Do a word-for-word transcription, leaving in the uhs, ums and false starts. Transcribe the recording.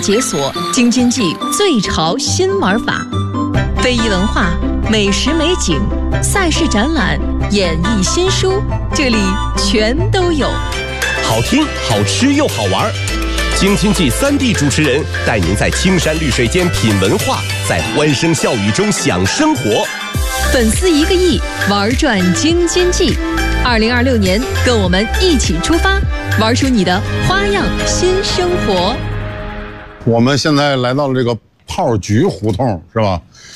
解锁京津冀最潮新玩法，非遗文化、美食美景、赛事展览、演艺新书，这里全都有。 好听、好吃又好玩，京津冀三地主持人带您在青山绿水间品文化，在欢声笑语中享生活。 粉丝一个亿，玩转京津冀。二零二六年，跟我们一起出发，玩出你的花样新生活。 我们现在来到了这个炮局胡同，是吧？